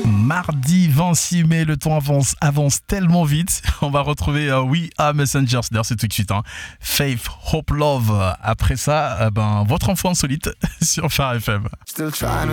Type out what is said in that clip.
Mardi 26 mai, le temps avance tellement vite. On va retrouver We Are Messengers. D'ailleurs, c'est tout de suite. Faith, Hope, Love. Après ça, votre info insolite sur Phare FM.